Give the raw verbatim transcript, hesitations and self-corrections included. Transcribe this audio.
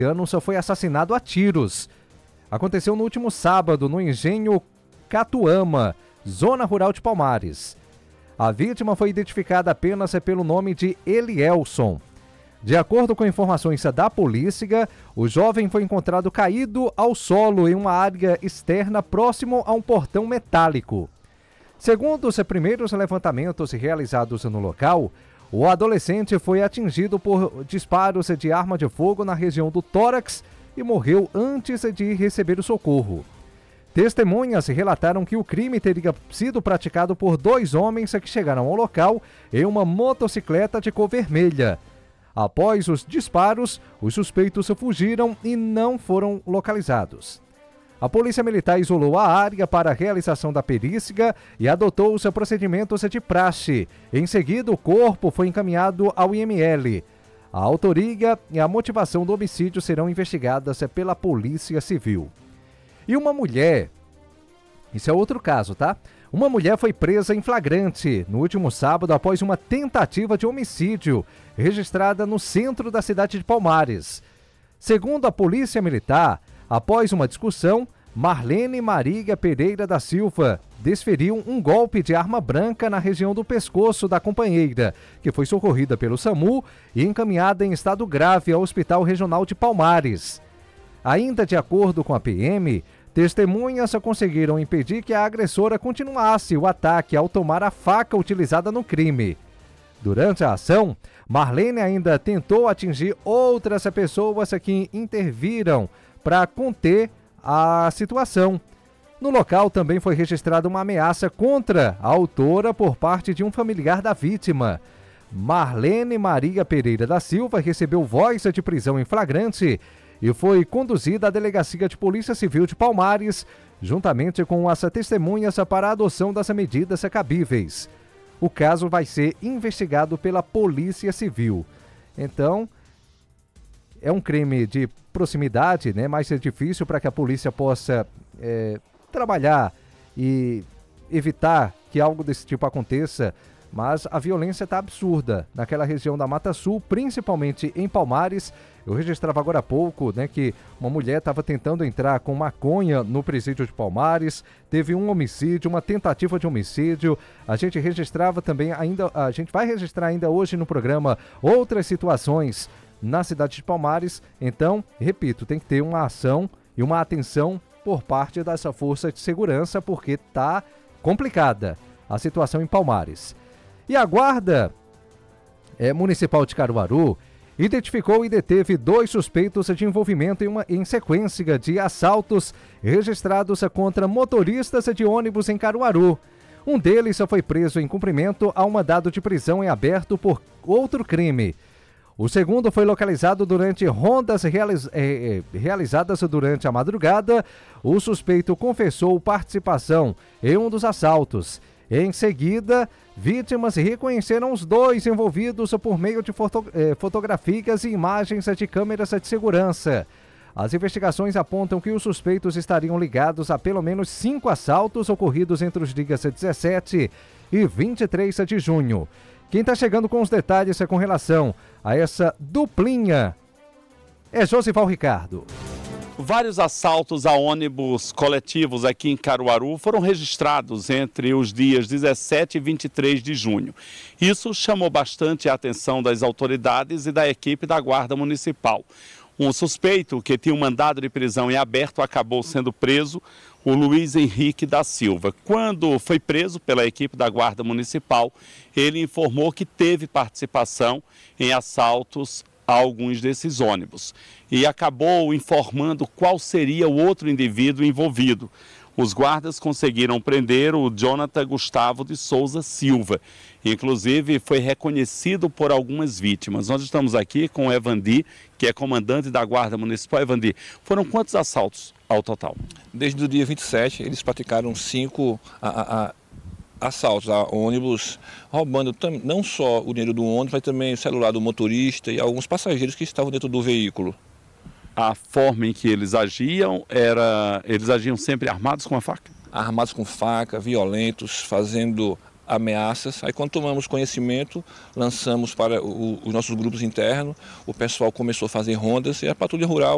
ano só foi assassinado a tiros. Aconteceu no último sábado no engenho Catuama, zona rural de Palmares. A vítima foi identificada apenas pelo nome de Elielson. De acordo com informações da polícia, o jovem foi encontrado caído ao solo em uma área externa próximo a um portão metálico. Segundo os primeiros levantamentos realizados no local, o adolescente foi atingido por disparos de arma de fogo na região do tórax e morreu antes de receber o socorro. Testemunhas relataram que o crime teria sido praticado por dois homens que chegaram ao local em uma motocicleta de cor vermelha. Após os disparos, os suspeitos fugiram e não foram localizados. A Polícia Militar isolou a área para a realização da perícia e adotou os procedimentos de praxe. Em seguida, o corpo foi encaminhado ao I M L. A autoria e a motivação do homicídio serão investigadas pela Polícia Civil. E uma mulher, isso é outro caso, tá? Uma mulher foi presa em flagrante no último sábado após uma tentativa de homicídio registrada no centro da cidade de Palmares. Segundo a Polícia Militar, após uma discussão, Marlene Maria Pereira da Silva desferiu um golpe de arma branca na região do pescoço da companheira, que foi socorrida pelo SAMU e encaminhada em estado grave ao Hospital Regional de Palmares. Ainda de acordo com a P M, testemunhas conseguiram impedir que a agressora continuasse o ataque ao tomar a faca utilizada no crime. Durante a ação, Marlene ainda tentou atingir outras pessoas que interviram para conter a situação. No local também foi registrada uma ameaça contra a autora por parte de um familiar da vítima. Marlene Maria Pereira da Silva recebeu voz de prisão em flagrante e foi conduzida à Delegacia de Polícia Civil de Palmares, juntamente com as testemunhas para a adoção das medidas cabíveis. O caso vai ser investigado pela Polícia Civil. Então, é um crime de proximidade, né? Mais difícil para que a polícia possa é, trabalhar e evitar que algo desse tipo aconteça. Mas a violência está absurda naquela região da Mata Sul, principalmente em Palmares. Eu registrava agora há pouco, né, que uma mulher estava tentando entrar com maconha no presídio de Palmares. Teve um homicídio, uma tentativa de homicídio. A gente registrava também ainda, a gente vai registrar ainda hoje no programa outras situações na cidade de Palmares. Então, repito, tem que ter uma ação e uma atenção por parte dessa força de segurança, porque está complicada a situação em Palmares. E a Guarda é, Municipal de Caruaru identificou e deteve dois suspeitos de envolvimento em, uma, em sequência de assaltos registrados contra motoristas de ônibus em Caruaru. Um deles foi preso em cumprimento a um mandado de prisão em aberto por outro crime. O segundo foi localizado durante rondas realiz, eh, realizadas durante a madrugada. O suspeito confessou participação em um dos assaltos. Em seguida, vítimas reconheceram os dois envolvidos por meio de foto, eh, fotografias e imagens de câmeras de segurança. As investigações apontam que os suspeitos estariam ligados a pelo menos cinco assaltos ocorridos entre os dias dezessete e vinte e três de junho. Quem está chegando com os detalhes é com relação a essa duplinha é Josival Ricardo. Vários assaltos a ônibus coletivos aqui em Caruaru foram registrados entre os dias dezessete e vinte e três de junho. Isso chamou bastante a atenção das autoridades e da equipe da Guarda Municipal. Um suspeito que tinha um mandado de prisão em aberto acabou sendo preso, o Luiz Henrique da Silva. Quando foi preso pela equipe da Guarda Municipal, ele informou que teve participação em assaltos a alguns desses ônibus e acabou informando qual seria o outro indivíduo envolvido. Os guardas conseguiram prender o Jonathan Gustavo de Souza Silva. Inclusive, foi reconhecido por algumas vítimas. Nós estamos aqui com o Evandi, que é comandante da Guarda Municipal. Evandi, foram quantos assaltos ao total? Desde o dia vinte e sete, eles praticaram cinco a, a, a, assaltos a ônibus, roubando tam, não só o dinheiro do ônibus, mas também o celular do motorista e alguns passageiros que estavam dentro do veículo. A forma em que eles agiam era... Eles agiam sempre armados com a faca? Armados com faca, violentos, fazendo ameaças. Aí quando tomamos conhecimento, lançamos para o, os nossos grupos internos, o pessoal começou a fazer rondas e a patrulha rural